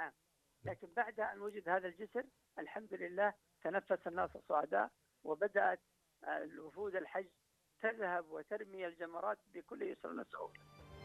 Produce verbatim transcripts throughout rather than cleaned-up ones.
عام. لكن بعد أن وجد هذا الجسر الحمد لله تنفس الناس السعداء، وبدأت الوفود الحج تذهب وترمي الجمرات بكل يسر وسهولة.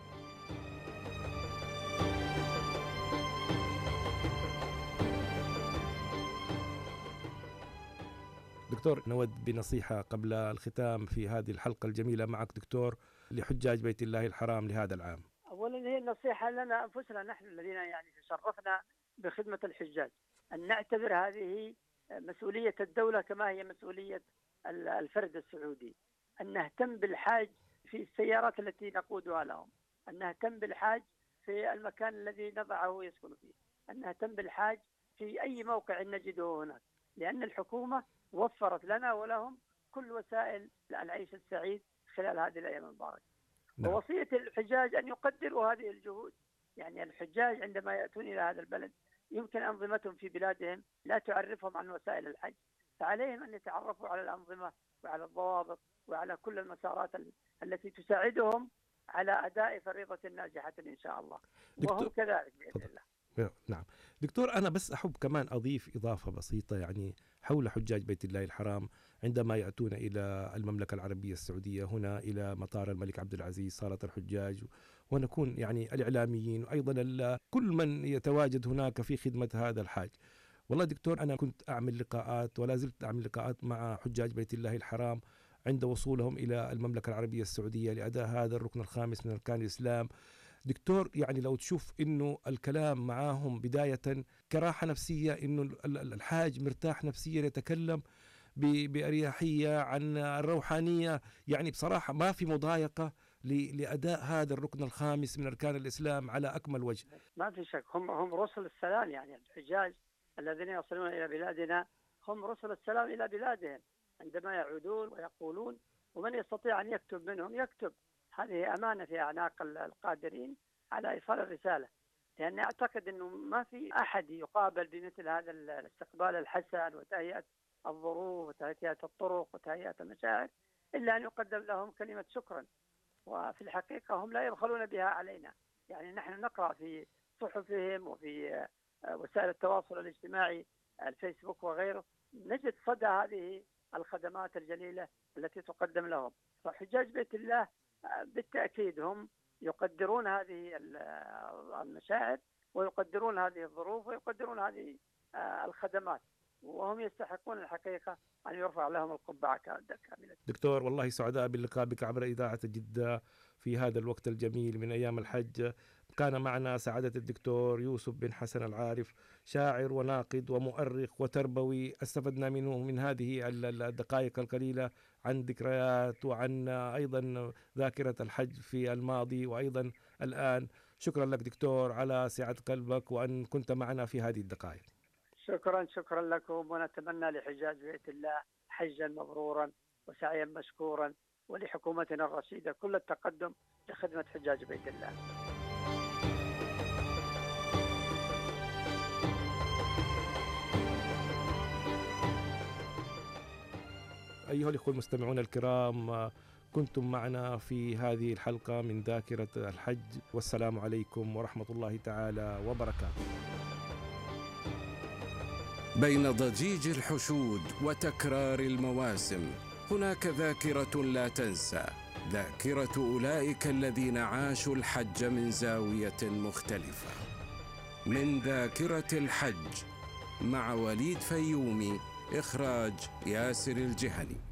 دكتور، نود بنصيحة قبل الختام في هذه الحلقة الجميلة معك دكتور لحجاج بيت الله الحرام لهذا العام. أولا هي النصيحة لنا أنفسنا نحن الذين يعني تشرفنا بخدمة الحجاج، أن نعتبر هذه مسؤولية الدولة كما هي مسؤولية الفرد السعودي، أن نهتم بالحاج في السيارات التي نقودها لهم، أن نهتم بالحاج في المكان الذي نضعه يسكن فيه، أن نهتم بالحاج في أي موقع نجده هناك، لأن الحكومة وفرت لنا ولهم كل وسائل العيش السعيد خلال هذه الأيام المباركة. نعم. ووصية الحجاج أن يقدروا هذه الجهود، يعني الحجاج عندما يأتون إلى هذا البلد يمكن أنظمتهم في بلادهم لا تعرفهم عن وسائل الحج، فعليهم أن يتعرفوا على الأنظمة وعلى الضوابط وعلى كل المسارات التي تساعدهم على أداء فريضة ناجحة إن شاء الله، وهم كذلك بإذن الله. نعم دكتور، أنا بس أحب كمان أضيف إضافة بسيطة يعني حول حجاج بيت الله الحرام عندما يأتون إلى المملكة العربية السعودية هنا إلى مطار الملك عبد العزيز صالة الحجاج، ونكون يعني الإعلاميين وأيضا كل من يتواجد هناك في خدمة هذا الحاج. والله دكتور أنا كنت أعمل لقاءات ولا زلت أعمل لقاءات مع حجاج بيت الله الحرام عند وصولهم إلى المملكة العربية السعودية لأداء هذا الركن الخامس من أركان الإسلام. دكتور يعني لو تشوف إنه الكلام معاهم بداية كراحة نفسية، إنه الحاج مرتاح نفسيا يتكلم بأريحية عن الروحانية، يعني بصراحة ما في مضايقة لأداء هذا الركن الخامس من أركان الإسلام على أكمل وجه. ما في شك هم هم رسل السلام، يعني الحجاج الذين يصلون إلى بلادنا هم رسل السلام إلى بلادهم عندما يعودون ويقولون، ومن يستطيع أن يكتب منهم يكتب. هذه أمانة في أعناق القادرين على إيصال الرسالة، لأن أعتقد أنه ما في أحد يقابل بمثل هذا الاستقبال الحسن وتهيئة الظروف وتهيئة الطرق وتهيئة المشاعر إلا أن يقدم لهم كلمة شكرا. وفي الحقيقة هم لا يبخلون بها علينا، يعني نحن نقرأ في صحفهم وفي وسائل التواصل الاجتماعي الفيسبوك وغيره نجد صدى هذه الخدمات الجليلة التي تقدم لهم. فحجاج بيت الله بالتأكيد هم يقدرون هذه المشاعر ويقدرون هذه الظروف ويقدرون هذه الخدمات، وهم يستحقون الحقيقة أن يرفع لهم القبعة كاملة. دكتور والله سعداء باللقاء بك عبر إذاعة جدة في هذا الوقت الجميل من أيام الحج. كان معنا سعادة الدكتور يوسف بن حسن العارف، شاعر وناقد ومؤرخ وتربوي، استفدنا منه من هذه الدقائق القليلة عن ذكريات وعن أيضا ذاكرة الحج في الماضي وأيضا الآن. شكرا لك دكتور على سعة قلبك وأن كنت معنا في هذه الدقائق. شكرا شكرا لكم، ونتمنى لحجاج بيت الله حجا مبرورا وسعيا مشكورا، ولحكومتنا الرشيدة كل التقدم لخدمة حجاج بيت الله. أيها الأخوة المستمعون الكرام، كنتم معنا في هذه الحلقة من ذاكرة الحج، والسلام عليكم ورحمة الله تعالى وبركاته. بين ضجيج الحشود وتكرار المواسم هناك ذاكرة لا تنسى، ذاكرة أولئك الذين عاشوا الحج من زاوية مختلفة. من ذاكرة الحج مع وليد فيومي، إخراج ياسر الجهني.